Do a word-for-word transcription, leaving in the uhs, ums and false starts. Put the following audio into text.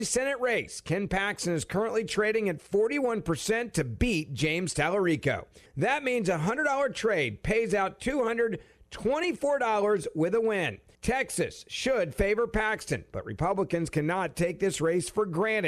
Senate race, Ken Paxton is currently trading at forty-one percent to beat James Tallarico. That means a one hundred dollars trade pays out two hundred twenty-four dollars with a win. Texas should favor Paxton, but Republicans cannot take this race for granted.